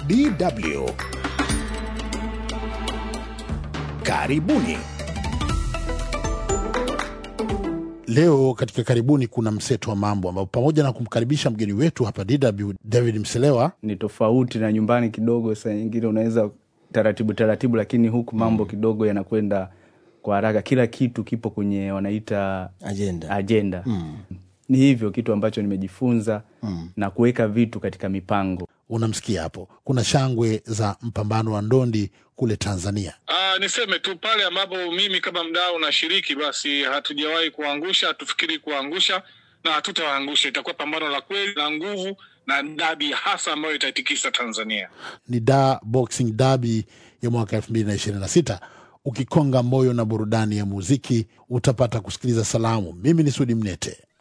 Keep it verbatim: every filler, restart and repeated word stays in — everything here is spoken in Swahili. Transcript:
D W. Karibuni. Leo katika karibuni kuna mseto wa mambo ambao pamoja na kumkaribisha mgeni wetu hapa D W David Mselewa, ni tofauti na nyumbani kidogo. Saa nyingine unaweza taratibu taratibu, lakini huku mambo mm. kidogo yanakwenda kwa haraka. Kila kitu kipo kwenye wanaita agenda, agenda. Mm. Ni hivyo kitu ambacho nimejifunza mm. na kuweka vitu katika mipango. Unamsikia hapo, kuna shangwe za mpambano wa ndondi kule Tanzania. Ah, niseme tu pale ambapo mimi kama mdau na shiriki, basi hatujawahi kuangusha, hatufikiri kuangusha na hatutaangusha. Itakuwa pambano la kweli na nguvu na dabi hasa ambayo itaitikisa Tanzania. Ni Da Boxing Derby ya mwaka elfu mbili na ishirini na sita. Ukikonga moyo na burudani ya muziki, utapata kusikiliza salamu. Mimi ni Sudi Mnete.